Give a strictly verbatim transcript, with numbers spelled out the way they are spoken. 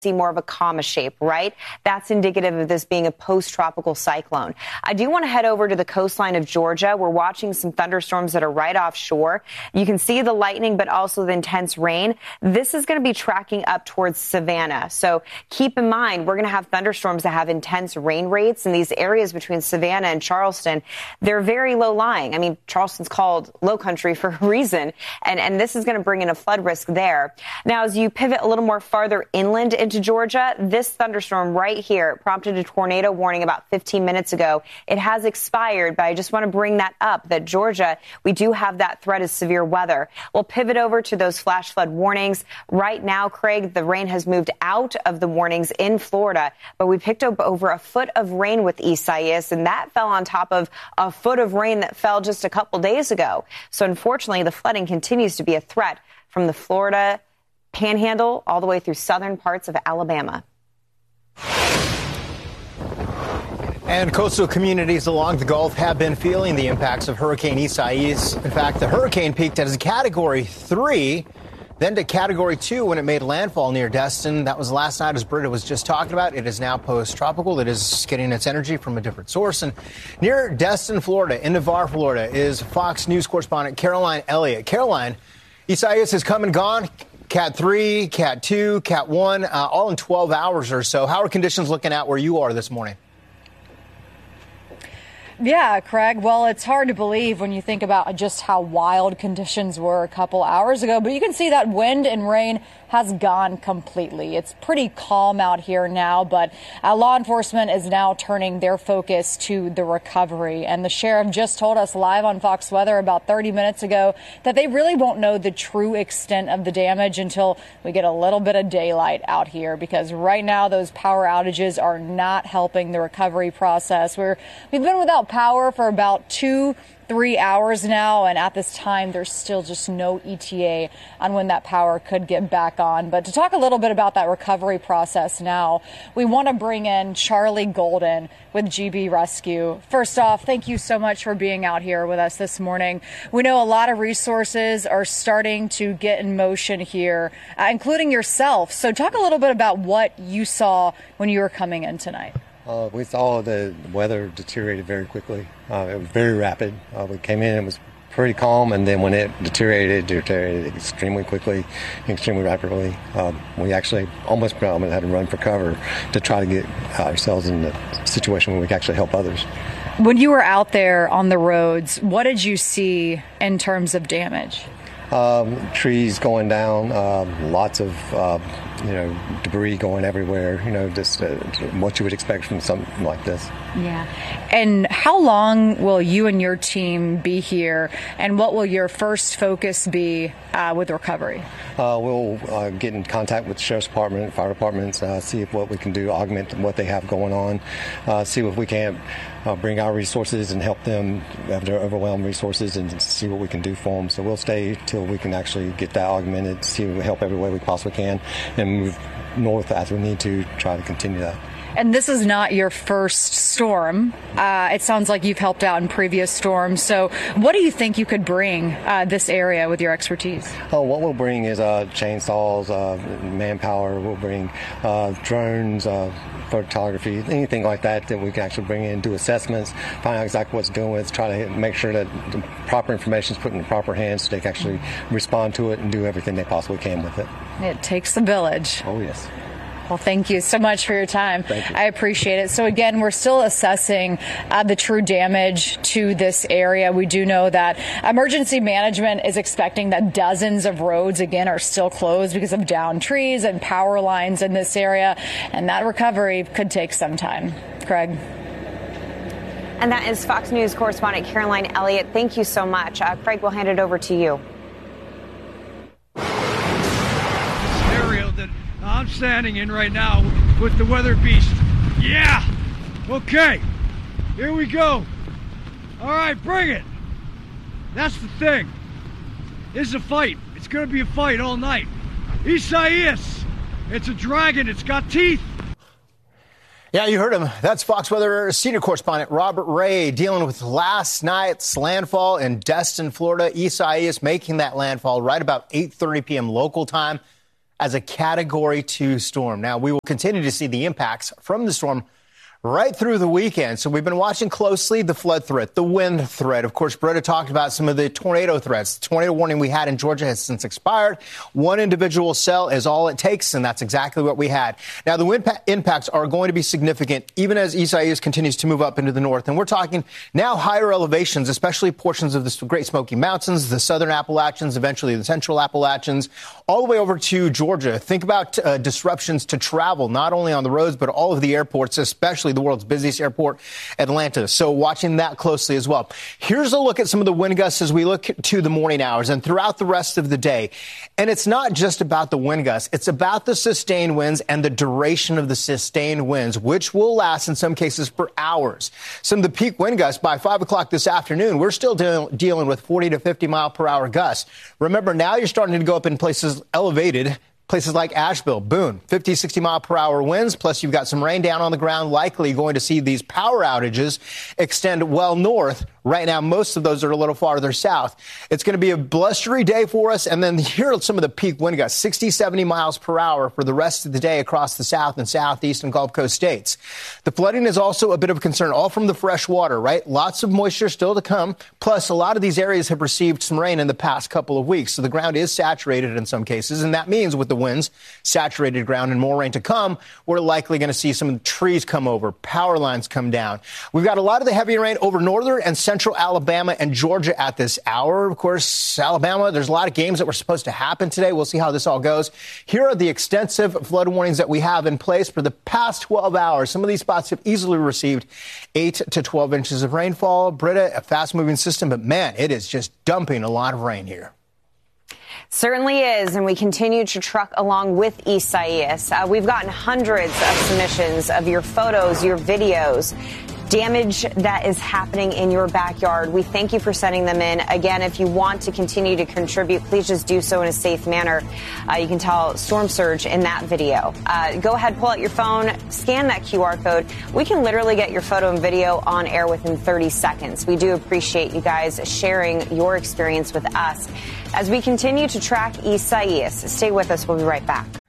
see more of a comma shape, right? That's indicative of this being a post-tropical cyclone. I do want to head over to the coastline of Georgia. We're watching some thunderstorms that are right offshore. You can see the lightning, but also the intense rain. This is going to be tracking up towards Savannah. So keep in mind, we're going to have thunderstorms that have intense rain rates in these areas between Savannah and Charleston. They're very low lying. I mean, Charleston's called low country for a reason, and, and this is going to bring in a flood risk there. Now, as you pivot a little more farther inland into Georgia, this thunderstorm right here prompted a tornado warning about fifteen minutes ago. It has expired, but I just want to bring that up, that Georgia, we do have that threat of severe weather. We'll pivot over to those flash flood warnings. Right now, Craig, the rain has moved out of the warnings in Florida, but we picked up over a foot of rain with Isaias, and that fell on top of a foot of rain that fell just a couple days ago. So unfortunately, the flooding continues to be a threat from the Florida Panhandle all the way through southern parts of Alabama. And coastal communities along the Gulf have been feeling the impacts of Hurricane Isaias. In fact, the hurricane peaked as a Category three, then to Category two when it made landfall near Destin. That was last night, as Britta was just talking about. It is now post-tropical. It is getting its energy from a different source. And near Destin, Florida, in Navarre, Florida, is Fox News correspondent Caroline Elliott. Caroline, Isaias has come and gone. Cat three, Cat two, Cat one, uh, all in twelve hours or so. How are conditions looking out where you are this morning? Yeah, Craig. Well, it's hard to believe when you think about just how wild conditions were a couple hours ago. But you can see that wind and rain has gone completely. It's pretty calm out here now, but uh, law enforcement is now turning their focus to the recovery. And the sheriff just told us live on Fox Weather about thirty minutes ago that they really won't know the true extent of the damage until we get a little bit of daylight out here, because right now those power outages are not helping the recovery process. We're, we've been without power for about two three hours now, and at this time there's still just no E T A on when that power could get back on. But to talk a little bit about that recovery process now, we want to bring in Charlie Golden with G B Rescue. First off, thank you so much for being out here with us this morning. We know a lot of resources are starting to get in motion here, uh, including yourself. So talk a little bit about what you saw when you were coming in tonight. Uh, we saw the weather deteriorated very quickly. Uh, it was very rapid. Uh, we came in, it was pretty calm, and then when it deteriorated, it deteriorated extremely quickly, extremely rapidly. Uh, we actually almost um, had to run for cover to try to get ourselves in a situation where we could actually help others. When you were out there on the roads, what did you see in terms of damage? Um, trees going down, um, lots of uh, you know debris going everywhere. You know, just uh, what you would expect from something like this. Yeah. And how long will you and your team be here, and what will your first focus be uh, with recovery? Uh, we'll uh, get in contact with the Sheriff's Department, fire departments, uh, see if what we can do, augment what they have going on, uh, see if we can uh, bring our resources and help them have their overwhelmed resources, and see what we can do for them. So we'll stay till we can actually get that augmented, see if we help every way we possibly can, and move north as we need to try to continue that. And this is not your first storm. Uh, it sounds like you've helped out in previous storms. So what do you think you could bring uh, this area with your expertise? Oh, what we'll bring is uh, chainsaws, uh, manpower. We'll bring uh, drones, uh, photography, anything like that that we can actually bring in, do assessments, find out exactly what's going on, try to make sure that the proper information is put in the proper hands so they can actually respond to it and do everything they possibly can with it. It takes a village. Oh, yes. Well, thank you so much for your time. Thank you. I appreciate it. So, again, we're still assessing uh, the true damage to this area. We do know that emergency management is expecting that dozens of roads, again, are still closed because of downed trees and power lines in this area, and that recovery could take some time. Craig. And that is Fox News correspondent Caroline Elliott. Thank you so much. Uh, Craig, we'll hand it over to you. I'm standing in right now with the weather beast. Yeah! Okay, here we go. All right, bring it. That's the thing. This is a fight. It's going to be a fight all night. Isaias, it's a dragon. It's got teeth. Yeah, you heard him. That's Fox Weather senior correspondent Robert Ray dealing with last night's landfall in Destin, Florida. Isaias making that landfall right about eight thirty p.m. local time. as a Category two storm. Now, we will continue to see the impacts from the storm right through the weekend. So we've been watching closely the flood threat, the wind threat. Of course, Britta talked about some of the tornado threats. The tornado warning we had in Georgia has since expired. One individual cell is all it takes, and that's exactly what we had. Now, the wind pa- impacts are going to be significant, even as Isaias continues to move up into the north. And we're talking now higher elevations, especially portions of the Great Smoky Mountains, the southern Appalachians, eventually the central Appalachians, all the way over to Georgia. Think about uh, disruptions to travel, not only on the roads, but all of the airports, especially the world's busiest airport, Atlanta. So watching that closely as well. Here's a look at some of the wind gusts as we look to the morning hours and throughout the rest of the day. And it's not just about the wind gusts. It's about the sustained winds and the duration of the sustained winds, which will last in some cases for hours. Some of the peak wind gusts by five o'clock this afternoon, we're still de- dealing with forty to fifty mile per hour gusts. Remember, now you're starting to go up in places elevated. Places like Asheville, Boone, fifty, sixty mile per hour winds, plus you've got some rain down on the ground, likely going to see these power outages extend well north. Right now, most of those are a little farther south. It's going to be a blustery day for us. And then here are some of the peak wind gusts, sixty, seventy miles per hour for the rest of the day across the south and southeast and Gulf Coast states. The flooding is also a bit of a concern, all from the fresh water, right? Lots of moisture still to come. Plus, a lot of these areas have received some rain in the past couple of weeks. So the ground is saturated in some cases. And that means with the winds, saturated ground, and more rain to come, we're likely going to see some trees come over, power lines come down. We've got a lot of the heavy rain over northern and central Alabama and Georgia at this hour. Of course, Alabama, there's a lot of games that were supposed to happen today. We'll see how this all goes. Here are the extensive flood warnings that we have in place for the past twelve hours. Some of these spots have easily received eight to twelve inches of rainfall. Britta, a fast-moving system, but man, it is just dumping a lot of rain here. Certainly is, and we continue to truck along with Isaias. Uh, we've gotten hundreds of submissions of your photos, your videos, damage that is happening in your backyard. We thank you for sending them in. Again, if you want to continue to contribute, please just do so in a safe manner. Uh, you can tell Storm Surge in that video. Uh, go ahead, pull out your phone, scan that Q R code. We can literally get your photo and video on air within thirty seconds. We do appreciate you guys sharing your experience with us as we continue to track Isaias. Stay with us. We'll be right back.